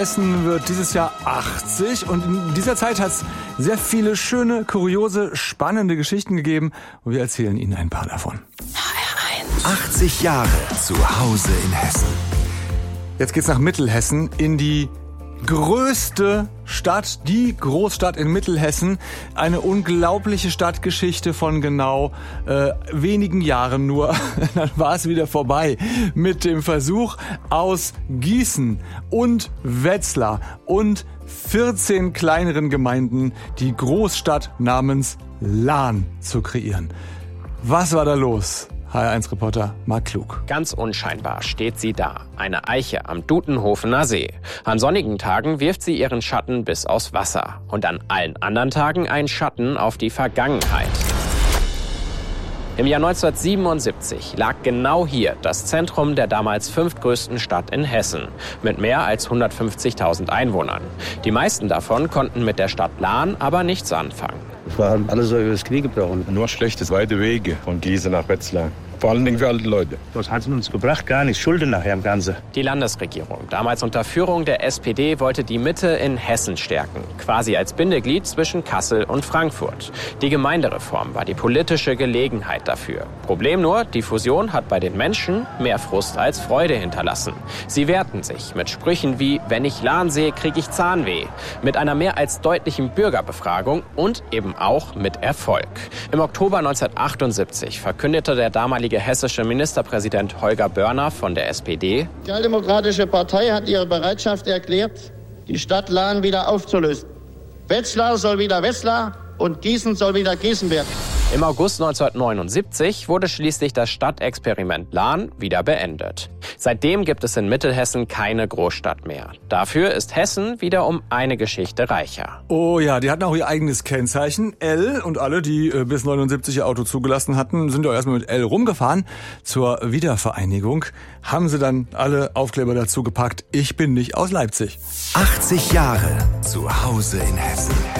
Hessen wird dieses Jahr 80 und in dieser Zeit hat es sehr viele schöne, kuriose, spannende Geschichten gegeben und wir erzählen Ihnen ein paar davon. HR1. 80 Jahre zu Hause in Hessen. Jetzt geht's nach Mittelhessen in die größte Stadt, die Großstadt in Mittelhessen. Eine unglaubliche Stadtgeschichte von genau wenigen Jahren nur. Dann war es wieder vorbei mit dem Versuch, aus Gießen und Wetzlar und 14 kleineren Gemeinden die Großstadt namens Lahn zu kreieren. Was war da los? HR1-Reporter Marc Klug. Ganz unscheinbar steht sie da, eine Eiche am Dutenhofener See. An sonnigen Tagen wirft sie ihren Schatten bis aufs Wasser und an allen anderen Tagen einen Schatten auf die Vergangenheit. Im Jahr 1977 lag genau hier das Zentrum der damals fünftgrößten Stadt in Hessen mit mehr als 150.000 Einwohnern. Die meisten davon konnten mit der Stadt Lahn aber nichts anfangen. Es waren alle so übers Knie gebrochen. Nur schlechte weite Wege von Gießen nach Wetzlar. Vor allen Dingen für alte Leute. Was hat es uns gebracht? Gar nichts. Schulden nachher im Ganzen. Die Landesregierung, damals unter Führung der SPD, wollte die Mitte in Hessen stärken. Quasi als Bindeglied zwischen Kassel und Frankfurt. Die Gemeindereform war die politische Gelegenheit dafür. Problem nur, die Fusion hat bei den Menschen mehr Frust als Freude hinterlassen. Sie wehrten sich mit Sprüchen wie, wenn ich Lahn sehe, kriege ich Zahnweh. Mit einer mehr als deutlichen Bürgerbefragung und eben auch mit Erfolg. Im Oktober 1978 verkündete der damalige hessische Ministerpräsident Holger Börner von der SPD: Die Sozialdemokratische Partei hat ihre Bereitschaft erklärt, die Stadt Lahn wieder aufzulösen. Wetzlar soll wieder Wetzlar und Gießen soll wieder Gießen werden. Im August 1979 wurde schließlich das Stadtexperiment Lahn wieder beendet. Seitdem gibt es in Mittelhessen keine Großstadt mehr. Dafür ist Hessen wieder um eine Geschichte reicher. Oh ja, die hatten auch ihr eigenes Kennzeichen, L, und alle, die bis 79 ihr Auto zugelassen hatten, sind ja erstmal mit L rumgefahren. Zur Wiedervereinigung haben sie dann alle Aufkleber dazu gepackt: Ich bin nicht aus Leipzig. 80 Jahre zu Hause in Hessen.